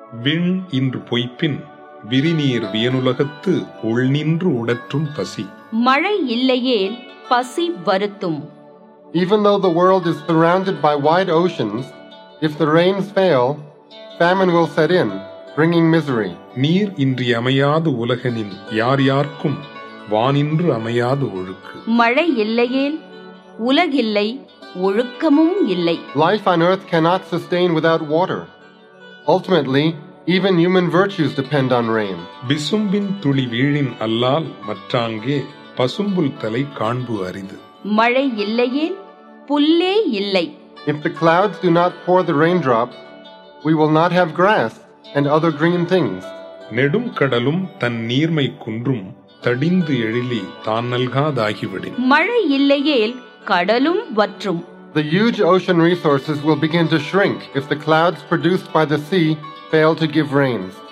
விண் இன்று பொய்ப்பின் விரிநீர் வியனுலகத்து உள்நின்று உடற்றும் பசி. மழை இல்லையேல் பசி வருத்தும். Even though the world is surrounded by wide oceans, if the rains fail, famine will set in, bringing misery. நீர் இன்றி அமையாது உலகனின் யார் யார்க்கும் வானின்று அமையாது ஒழுக்கு. மழை இல்லையேல் உலகில்லை, ஒழுக்கமும் இல்லை. Life on earth cannot sustain without water. Ultimately, even human virtues depend on rain. விசும்பின் துளி வீழின் அல்லால் மற்றாங்கே பசும்புல் தலை காண்பு அரிது. மழை இல்லையேல் புல்லே இல்லை. If the clouds do not pour the raindrops, we will not have grass and other green things. நெடும் கடலும் தன் நீர்மை குன்றும் தடிந்து எழிலி தான் நல்காதாகிவிடின். மழை இல்லையேல் கடலும் வற்றும். The huge ocean resources will begin to shrink if the clouds produced by the sea fail to give rains.